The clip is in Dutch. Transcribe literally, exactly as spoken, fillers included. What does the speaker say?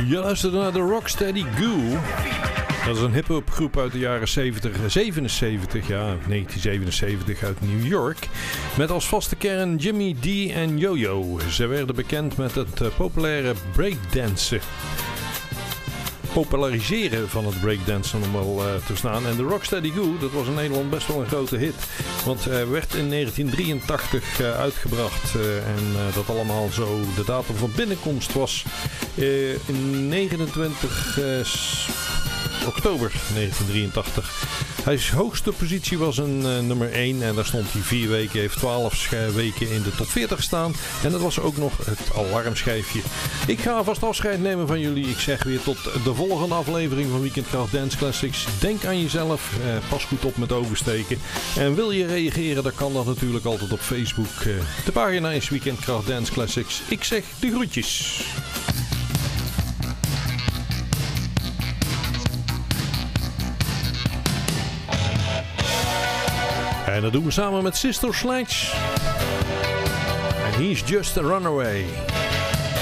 Je luistert naar de Rocksteady Goo. Dat is een hip-hop groep uit de jaren zeventig, zevenenzeventig, ja, negentien zevenenzeventig uit New York. Met als vaste kern Jimmy D en Yo-Yo. Ze werden bekend met het uh, populaire breakdansen. Populariseren van het breakdansen om wel uh, te staan. En de Rocksteady Goo, dat was in Nederland best wel een grote hit. Want uh, werd in negentien drieëntachtig uh, uitgebracht. Uh, en uh, dat allemaal zo. De datum van binnenkomst was uh, in negenentwintig uh, oktober negentien drieëntachtig. Zijn hoogste positie was een uh, nummer één. En daar stond hij vier weken. Heeft twaalf weken in de top veertig gestaan. En dat was ook nog het alarmschijfje. Ik ga alvast afscheid nemen van jullie. Ik zeg weer tot de volgende aflevering van Weekendkracht Dance Classics. Denk aan jezelf. Uh, pas goed op met oversteken. En wil je reageren, dan kan dat natuurlijk altijd op Facebook. Uh, de pagina is Weekendkracht Dance Classics. Ik zeg de groetjes. En dat doen we samen met Sister Sledge. And he's just a runaway.